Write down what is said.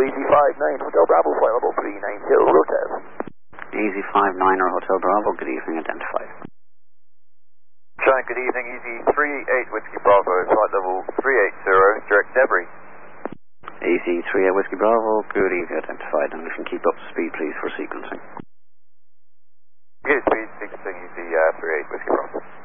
Easy 59, Hotel Bravo, flight level 390, rotate. Easy 59er, Hotel Bravo, good evening, identified. China, good evening, Easy 38 Whiskey Bravo, flight level 380, direct debris. Easy 38 Whiskey Bravo, good evening, identified, and if you can keep up the speed please for sequencing. Good speed, sequencing Easy 38 Whiskey Bravo.